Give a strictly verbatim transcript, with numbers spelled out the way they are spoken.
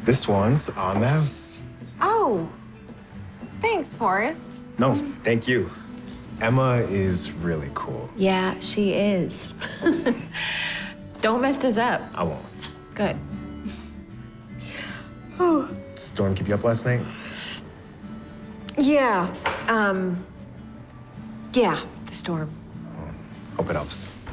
This one's on the house. Oh, thanks, Forrest. No, thank you. Emma is really cool. Yeah, she is. Don't mess this up. I won't. Good. Storm keep you up last night? Yeah, um, yeah, the storm. Hope it helps.